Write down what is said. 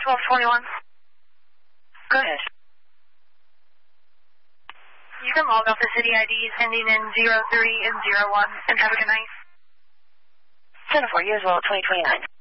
1221. Go ahead. You can log off the city IDs ending in 03 and 01, and have a good night. 10-4, you as well, 2029.